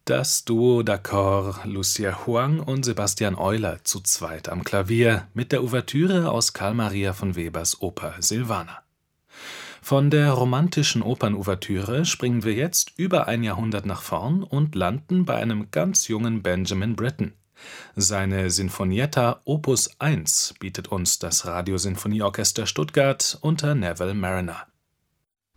Das Duo d'accord Lucia Huang und Sebastian Euler zu zweit am Klavier mit der Ouvertüre aus Carl Maria von Webers Oper Silvana. Von der romantischen Opernouvertüre springen wir jetzt über ein Jahrhundert nach vorn und landen bei einem ganz jungen Benjamin Britten. Seine Sinfonietta Opus 1 bietet uns das Radiosinfonieorchester Stuttgart unter Neville Marriner.